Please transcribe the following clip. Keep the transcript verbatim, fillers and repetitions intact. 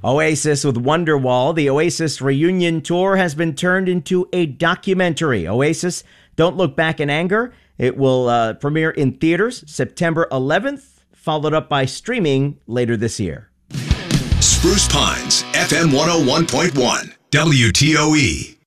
Oasis with Wonderwall. The Oasis reunion tour has been turned into a documentary. Oasis, Don't Look Back in Anger. It will uh, premiere in theaters September eleventh, followed up by streaming later this year. Spruce Pines, F M one oh one point one, W T O E.